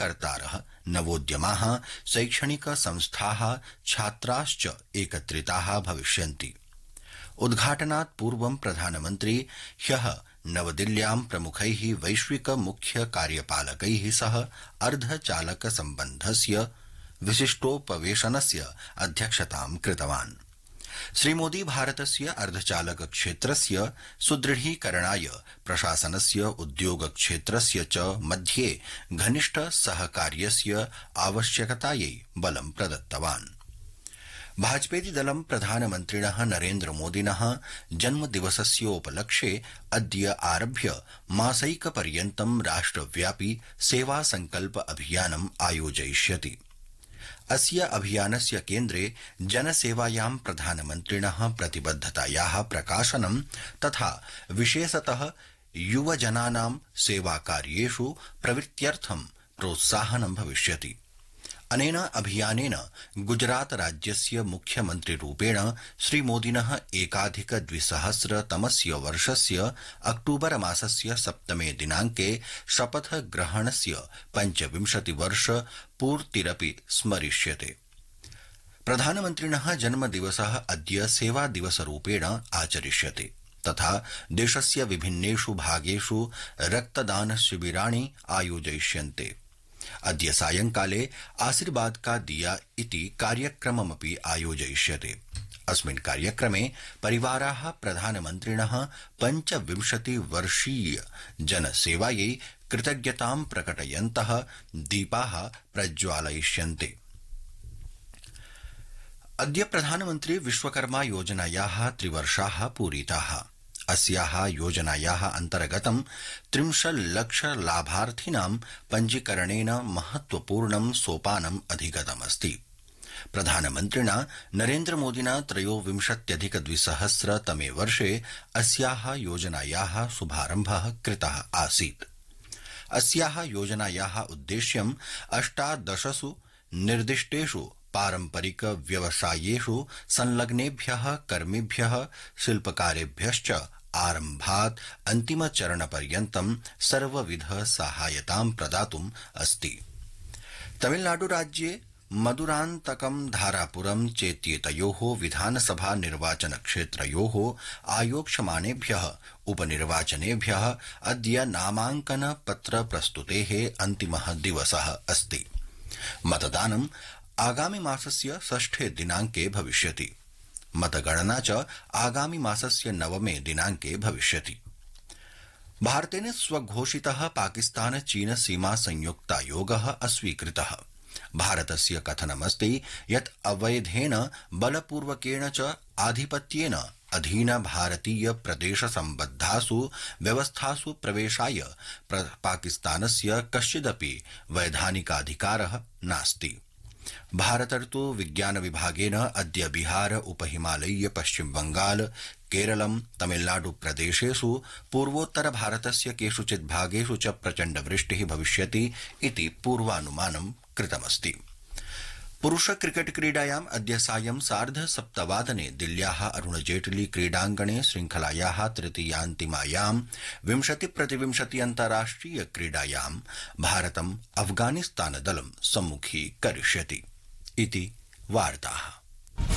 कर्तारः नवोद्यमाः शैक्षणिक संस्थाः छात्राश्च एकत्रिताः भविष्यन्ति। उद्घाटनात् पूर्वं प्रधानमन्त्री ह्यः नवदिल्ल्यां प्रमुखैः वैश्विक मुख्य कार्यपालकैः सह अर्धचालक सम्बन्धस्य विशिष्टोपवेशनस्य अध्यक्षतां कृतवान्। श्रीमोदी भारतस्य अर्धचालक क्षेत्रस्य सुदृढीकरणाय प्रशासनस्य उद्योग क्षेत्रस्य च मध्ये घनिष्ठ सहकार्यस्य आवश्यकतायै बलं प्रदत्तवान्। भाजपेति दलं प्रधानमन्त्रिणः नरेन्द्रमोदिनः जन्मदिवसस्योपलक्ष्ये अद्य आरभ्य मासैकपर्यन्तं राष्ट्रव्यापि सेवा संकल्प अभियानम् आयोजयिष्यति। अस्य अभियानस्य केन्द्रे जनसेवायां प्रधानमन्त्रिणः प्रतिबद्धतायाः प्रकाशनं तथा विशेषतः युवजनानां सेवाकार्येषु प्रवृत्त्यर्थं प्रोत्साहनं भविष्यति। अनेन अभियानेन गुजरात राज्यस्य मुख्यमन्त्रिरूपेण श्रीमोदिनः 2020 वर्षस्य अक्टूबर मासस्य 7 दिनाङ्के शपथग्रहणस्य 25 वर्ष पूर्तिरपि स्मरिष्यते। प्रधानमन्त्रिणः जन्मदिवसः अद्य सेवादिवसरूपेण आचरिष्यते तथा देशस्य विभिन्नेषु भागेषु रक्तदान शिबिराणि आयोजयिष्यन्ते। अद्य सायंकाले आशीर्वाद का दिया इति कार्यक्रममपि आयोजयिष्यते। अस्मिन् कार्यक्रमे परिवाराः प्रधानमन्त्रिणः 25 वर्षीय जनसेवायै कृतज्ञतां प्रकटयन्तः दीपाः प्रज्वालयिष्यन्ते। अद्य प्रधानमन्त्री विश्वकर्मा योजनायाः 3 वर्षाः पूरिताः। अस्याः योजनायाः अन्तर्गतं 30 लाख लाभार्थिनां पञ्जीकरणेन महत्वपूर्णं सोपानम् अधिगतमस्ति। प्रधानमन्त्रिणा नरेन्द्रमोदिना 23अधिक-2000 वर्षे अस्याः योजनायाः शुभारम्भः कृतः आसीत्। अस्याः योजनायाः उद्देश्यं 18 निर्दिष्टेषु पारम्परिक व्यवसायेषु संलग्नेभ्यः कर्मिभ्यः शिल्पकारेभ्यश्च आरम्भात् अन्तिमचरणपर्यन्तं सर्वविध सहायतां प्रदातुम् अस्ति। तमिलनाडुराज्ये मदुरान्तकं धारापुरं चेत्येतयोः विधानसभा निर्वाचनक्षेत्रयोः आयोक्ष्यमाणेभ्यः उपनिर्वाचनेभ्यः अद्य नामाङ्कन पत्र प्रस्तुतेः अन्तिमः दिवसः अस्ति। मतदानं आगामि मासस्य 6 दिनाङ्के भविष्यति। मतगणना च आगामि मासस्य 9 दिनाङ्के भविष्यति। भारतेन स्वघोषितः पाकिस्तान चीन सीमा संयुक्तायोगः अस्वीकृतः। भारतस्य कथनमस्ति यत् अवैधेन बलपूर्वकेण च आधिपत्येन अधीन भारतीय प्रदेश सम्बद्धासु व्यवस्थासु प्रवेशाय पाकिस्तानस्य कश्चिदपि वैधानिकाधिकारः नास्ति। भारतर्तु विज्ञान विभागेन अद्य बिहार उपहिमालयीय पश्चिम बंगाल केरलं तमिलनाडु प्रदेशेषु पूर्वोत्तर भारतस्य केषुचित् भागेषु च प्रचण्ड वृष्टिः भविष्यति इति पूर्वानुमानं कृतमस्ति। पुरुष क्रिकेट क्रीडायाम् अद्य सायं 7:30 दिल्ल्याः अरुण जेटली क्रीडाङ्गणे श्रृंखलायाः तृतीयान्तिमायां 20-20 अन्ताराष्ट्रिय क्रीडायां भारतम् अफगानिस्तान दलं सम्मुखीकरिष्यति इति वार्ताः।